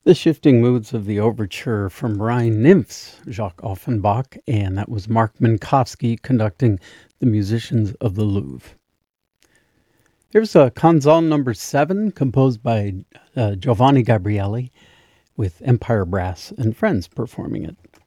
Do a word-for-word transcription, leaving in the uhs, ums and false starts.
The Shifting Moods of the Overture from Rhine Nymphs, Jacques Offenbach, and that was Mark Minkowski conducting the musicians of the Louvre. Here's a Canzone number seven, composed by uh, Giovanni Gabrieli, with Empire Brass and Friends performing it.